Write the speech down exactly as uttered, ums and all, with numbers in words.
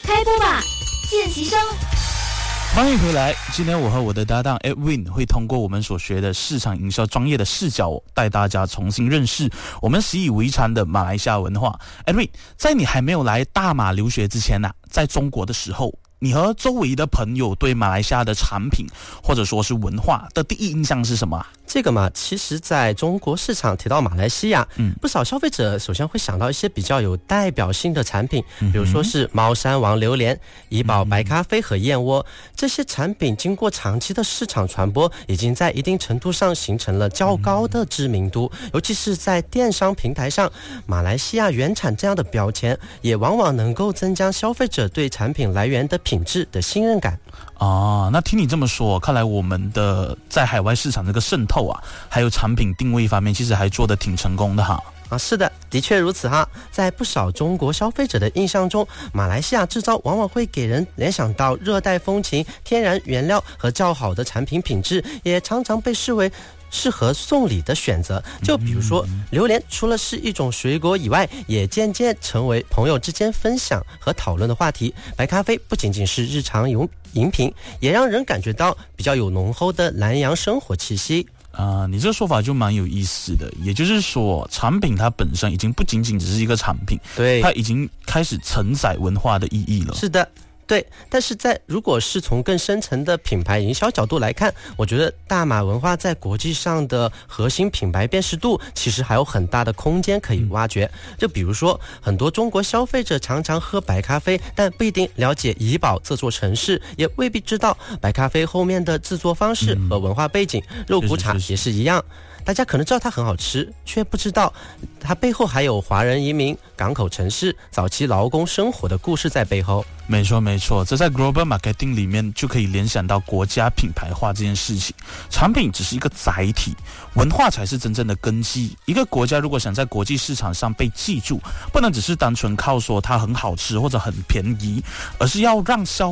开播吧，见习生！ 欢迎回来。今天我和我的搭档 Edwin 会通过我们所学的市场营销专业的视角，带大家重新认识我们习以为常的马来西亚文化。Edwin， 在你还没有来大马留学之前啊，在中国的时候，你和周围的朋友对马来西亚的产品或者说是文化的第一印象是什么啊？ 这个嘛，其实在中国市场提到马来西亚，嗯，不少消费者首先会想到一些比较有代表性的产品，嗯、比如说是猫山王榴莲、怡宝白咖啡和燕窝、嗯、这些产品经过长期的市场传播，已经在一定程度上形成了较高的知名度，嗯、尤其是在电商平台上，马来西亚原产这样的标签，也往往能够增加消费者对产品来源的品质的信任感。 啊，那听你这么说，看来我们的在海外市场这个渗透啊，还有产品定位方面，其实还做得挺成功的哈。 啊，是的，的确如此哈。在不少中国消费者的印象中，马来西亚制造往往会给人联想到热带风情、天然原料和较好的产品品质，也常常被视为适合送礼的选择。就比如说榴莲，除了是一种水果以外，也渐渐成为朋友之间分享和讨论的话题。白咖啡不仅仅是日常饮饮品，也让人感觉到比较有浓厚的南洋生活气息。 啊、呃，你这个说法就蛮有意思的，也就是说，产品它本身已经不仅仅只是一个产品， 对， 它已经开始承载文化的意义了。 是的。对，但是在如果是从更深层的品牌营销角度来看，我觉得大马文化在国际上的核心品牌辨识度其实还有很大的空间可以挖掘。就比如说，很多中国消费者常常喝白咖啡，但不一定了解怡保这座城市，也未必知道白咖啡后面的制作方式和文化背景。嗯、肉骨茶也是一样。大家可能知道它很好吃，却不知道它背后还有华人移民、港口城市、早期劳工生活的故事在背后。 没错没错，这在 Global Marketing 里面就可以联想到国家品牌化这件事情。产品只是一个载体，文化才是真正的根基。一个国家如果想在国际市场上被记住，不能只是单纯靠说它很好吃或者很便宜，而是要让消